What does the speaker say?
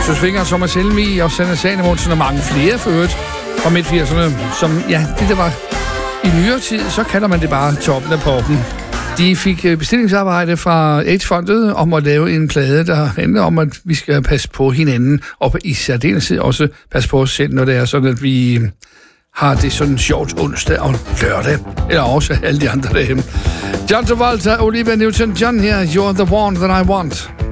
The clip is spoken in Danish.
Søs Finger, Thomas Helmi og Sanne Sanemundsen og mange flere for øvrigt fra midt-80'erne, som, ja, det der var i nyere tid, så kalder man det bare toppen af poppen. De fik bestillingsarbejde fra AIDS-fondet om at lave en plade, der handler om, at vi skal passe på hinanden, og i særdeleshed også passe på os selv, når det er sådan, at vi har det sådan sjovt onsdag og lørdag, eller også alle de andre dage. John Travolta, Olivia Newton-John her, You're the one that I want.